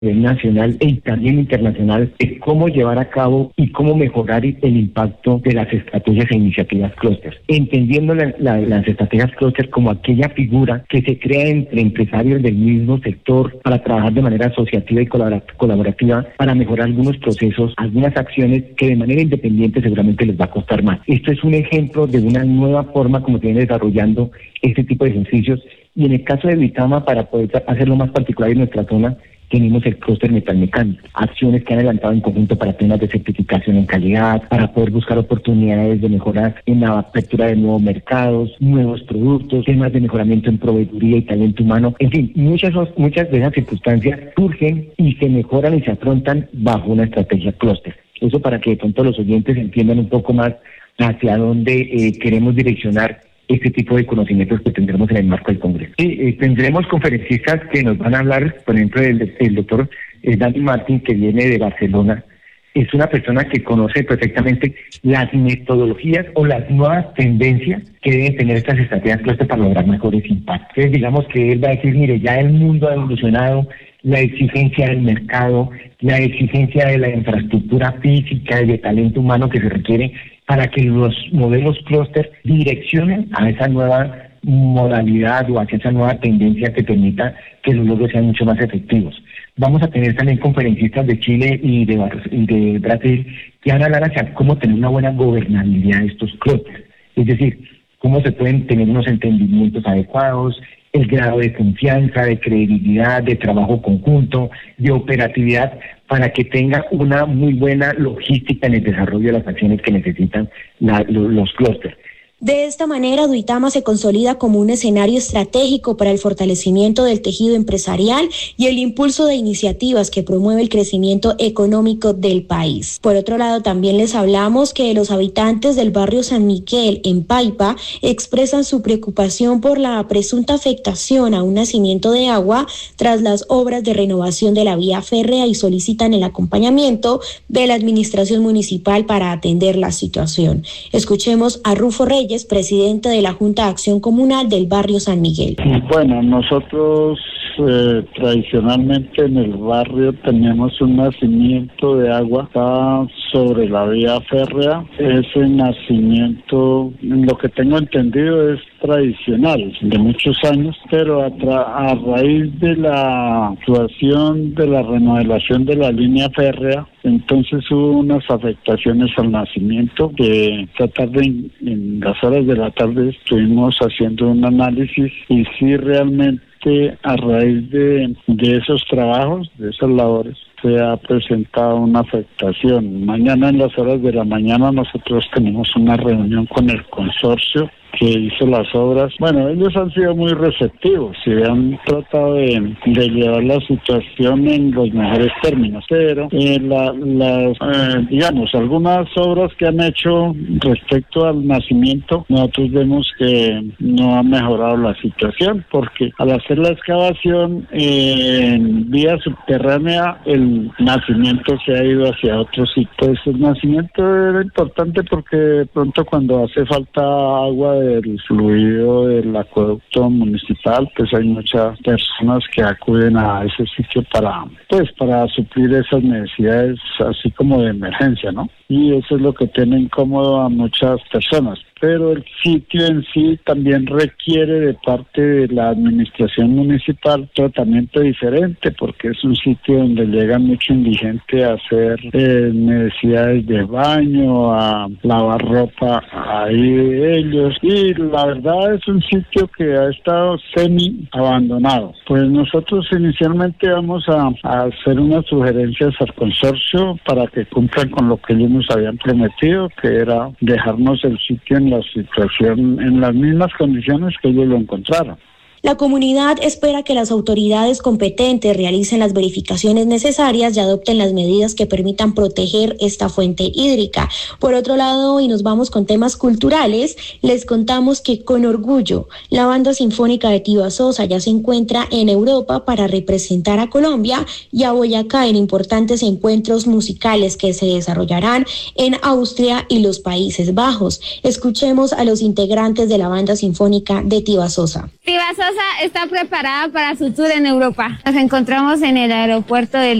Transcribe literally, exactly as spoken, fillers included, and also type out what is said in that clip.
nivel nacional y también internacional es cómo llevar a cabo y cómo mejorar el impacto de las estrategias e iniciativas clúster, entendiendo la, la, las estrategias clúster como aquella figura que se crea entre empresarios del mismo sector para trabajar de manera asociativa y colaborativa para mejorar algunos procesos, algunas acciones que de manera independiente seguramente les va a costar más. Esto es un ejemplo de una nueva forma como se viene desarrollando este tipo de ejercicios, y en el caso de Duitama, para poder hacerlo más particular en nuestra zona, tenemos el clúster metalmecánico, acciones que han adelantado en conjunto para temas de certificación en calidad, para poder buscar oportunidades de mejorar en la apertura de nuevos mercados, nuevos productos, temas de mejoramiento en proveeduría y talento humano. En fin, muchas, muchas de esas circunstancias surgen y se mejoran y se afrontan bajo una estrategia clúster. Eso para que de pronto los oyentes entiendan un poco más hacia dónde eh, queremos direccionar este tipo de conocimientos que tendremos en el marco del Congreso. Sí, eh, tendremos conferencistas que nos van a hablar, por ejemplo, el, el doctor eh, Dani Martín, que viene de Barcelona. Es una persona que conoce perfectamente las metodologías o las nuevas tendencias que deben tener estas estrategias clúster para lograr mejores impactos. Entonces, digamos que él va a decir, mire, ya el mundo ha evolucionado, la exigencia del mercado, la exigencia de la infraestructura física y de talento humano que se requiere para que los modelos clúster direccionen a esa nueva modalidad o hacia esa nueva tendencia que permita que los logros sean mucho más efectivos. Vamos a tener también conferencistas de Chile y de, y de Brasil que van a hablar hacia cómo tener una buena gobernabilidad de estos clústeres, es decir, cómo se pueden tener unos entendimientos adecuados, el grado de confianza, de credibilidad, de trabajo conjunto, de operatividad, para que tenga una muy buena logística en el desarrollo de las acciones que necesitan la, los, los clústeres. De esta manera, Duitama se consolida como un escenario estratégico para el fortalecimiento del tejido empresarial y el impulso de iniciativas que promueve el crecimiento económico del país. Por otro lado, también les hablamos que los habitantes del barrio San Miguel, en Paipa, expresan su preocupación por la presunta afectación a un nacimiento de agua tras las obras de renovación de la vía férrea y solicitan el acompañamiento de la administración municipal para atender la situación. Escuchemos a Rufo Reyes, presidente de la Junta de Acción Comunal del barrio San Miguel. Bueno, nosotros eh, tradicionalmente en el barrio tenemos un nacimiento de agua está sobre la vía férrea. Ese nacimiento, lo que tengo entendido, es tradicional, de muchos años, pero a, tra- a raíz de la actuación de la remodelación de la línea férrea, entonces hubo unas afectaciones al nacimiento que esta tarde, en, en las horas de la tarde, estuvimos haciendo un análisis y sí realmente a raíz de, de esos trabajos, de esas labores, se ha presentado una afectación. Mañana en las horas de la mañana nosotros tenemos una reunión con el consorcio que hizo las obras. Bueno, ellos han sido muy receptivos y han tratado de, de llevar la situación en los mejores términos, pero eh, la, las, eh, digamos, algunas obras que han hecho respecto al nacimiento, nosotros vemos que no ha mejorado la situación, porque al hacer la excavación eh, en vía subterránea, el nacimiento se ha ido hacia otro sitio. Pues el nacimiento era importante porque de pronto cuando hace falta agua del fluido del acueducto municipal, pues hay muchas personas que acuden a ese sitio para, pues, para suplir esas necesidades, así como de emergencia, ¿no? Y eso es lo que tiene incómodo a muchas personas. Pero el sitio en sí también requiere de parte de la administración municipal tratamiento diferente, porque es un sitio donde llega mucho indigente a hacer eh, necesidades de baño, a lavar ropa ahí de ellos, y la verdad es un sitio que ha estado semi abandonado. Pues nosotros inicialmente vamos a, a hacer unas sugerencias al consorcio para que cumplan con lo que ellos nos habían prometido, que era dejarnos el sitio en la situación, en las mismas condiciones que ellos lo encontraron. La comunidad espera que las autoridades competentes realicen las verificaciones necesarias y adopten las medidas que permitan proteger esta fuente hídrica. Por otro lado, y nos vamos con temas culturales, les contamos que con orgullo la Banda Sinfónica de Tibasosa ya se encuentra en Europa para representar a Colombia y a Boyacá en importantes encuentros musicales que se desarrollarán en Austria y los Países Bajos. Escuchemos a los integrantes de la Banda Sinfónica de Tibasosa. Tibasosa esposa está preparada para su tour en Europa. Nos encontramos en el aeropuerto del